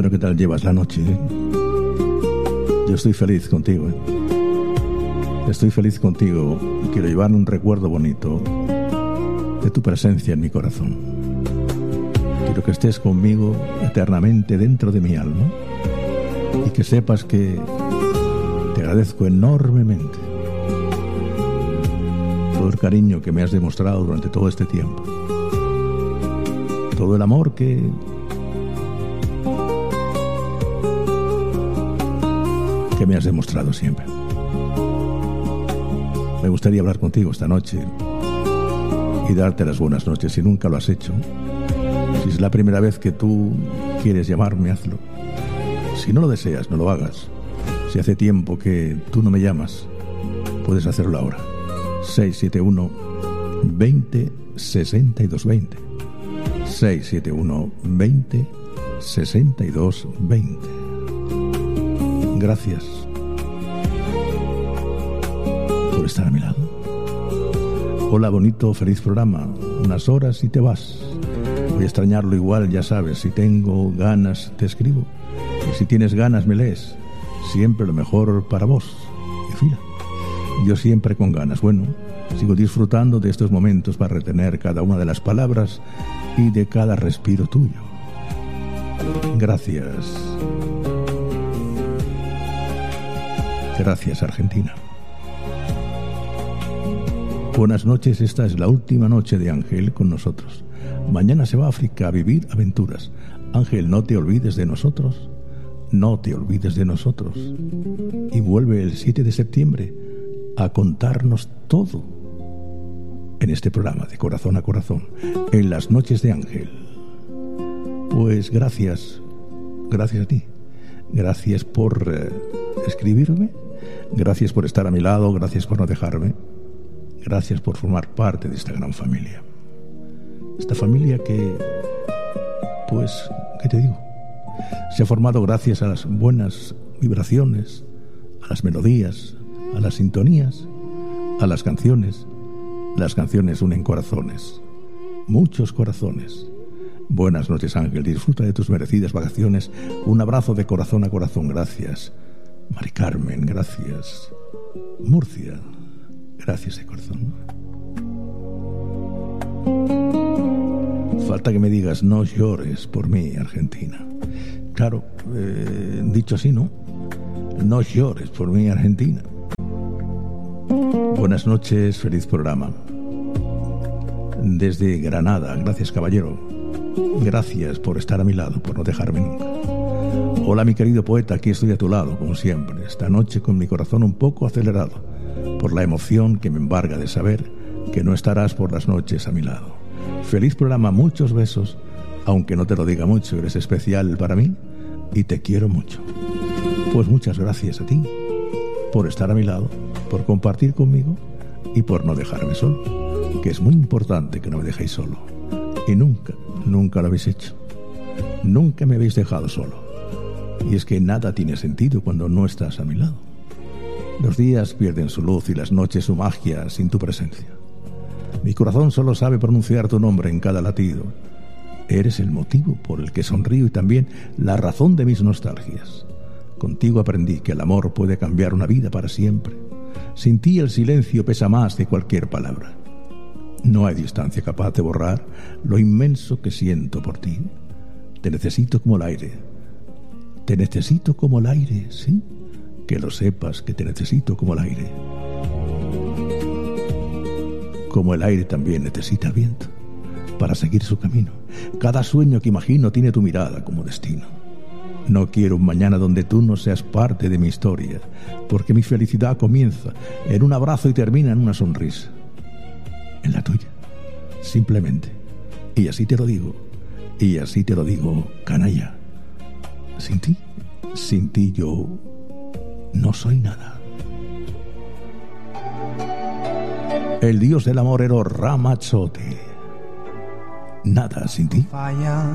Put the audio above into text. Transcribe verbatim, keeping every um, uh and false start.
Bueno, ¿qué tal llevas la noche? ¿Eh? Yo estoy feliz contigo. ¿eh? Estoy feliz contigo y quiero llevar un recuerdo bonito de tu presencia en mi corazón. Quiero que estés conmigo eternamente dentro de mi alma y que sepas que te agradezco enormemente todo el cariño que me has demostrado durante todo este tiempo, todo el amor que que me has demostrado siempre. Me gustaría hablar contigo esta noche y darte las buenas noches si nunca lo has hecho. Si es la primera vez que tú quieres llamarme, hazlo. Si no lo deseas, no lo hagas. Si hace tiempo que tú no me llamas, puedes hacerlo ahora. seis siete uno, veinte, sesenta y dos, veinte. seis siete uno, veinte, sesenta y dos, veinte. Gracias por estar a mi lado. Hola, bonito, feliz programa. Unas horas y te vas. Voy a extrañarlo igual, ya sabes. Si tengo ganas, te escribo. Y si tienes ganas, me lees. Siempre lo mejor para vos. Y fila. Yo siempre con ganas. Bueno, sigo disfrutando de estos momentos para retener cada una de las palabras y de cada respiro tuyo. Gracias. Gracias, Argentina. Buenas noches, esta es la última noche de Ángel con nosotros. Mañana se va a África a vivir aventuras. Ángel, no te olvides de nosotros. No te olvides de nosotros. Y vuelve el siete de septiembre a contarnos todo en este programa de Corazón a Corazón, en las noches de Ángel. Pues gracias, gracias a ti. Gracias por eh, escribirme. Gracias por estar a mi lado. Gracias por no dejarme. Gracias por formar parte de esta gran familia. Esta familia que, pues, ¿qué te digo? Se ha formado gracias a las buenas vibraciones, a las melodías, a las sintonías, a las canciones. Las canciones unen corazones, muchos corazones. Buenas noches, Ángel. Disfruta de tus merecidas vacaciones. Un abrazo de corazón a corazón. Gracias. Mari Carmen, gracias. Murcia, gracias de corazón. Falta que me digas, no llores por mí, Argentina. Claro, eh, dicho así, ¿no? No llores por mí, Argentina. Buenas noches, feliz programa. Desde Granada, gracias, caballero. Gracias por estar a mi lado, por no dejarme nunca. Hola, mi querido poeta, aquí estoy a tu lado, como siempre. Esta noche con mi corazón un poco acelerado por la emoción que me embarga de saber que no estarás por las noches a mi lado. Feliz programa, muchos besos, aunque no te lo diga mucho, eres especial para mí y te quiero mucho. Pues muchas gracias a ti por estar a mi lado, por compartir conmigo y por no dejarme solo, que es muy importante que no me dejéis solo. Y nunca, nunca lo habéis hecho. Nunca me habéis dejado solo. Y es que nada tiene sentido cuando no estás a mi lado. Los días pierden su luz y las noches su magia sin tu presencia. Mi corazón solo sabe pronunciar tu nombre en cada latido. Eres el motivo por el que sonrío y también la razón de mis nostalgias. Contigo aprendí que el amor puede cambiar una vida para siempre. Sin ti el silencio pesa más que cualquier palabra. No hay distancia capaz de borrar lo inmenso que siento por ti. Te necesito como el aire. Te necesito como el aire, ¿sí? Que lo sepas, que te necesito como el aire. Como el aire también necesita el viento para seguir su camino. Cada sueño que imagino tiene tu mirada como destino. No quiero un mañana donde tú no seas parte de mi historia, porque mi felicidad comienza en un abrazo y termina en una sonrisa. En la tuya, simplemente. Y así te lo digo, y así te lo digo, canalla. Sin ti, sin ti yo no soy nada. El dios del amor era Ramazzotti. Nada sin ti.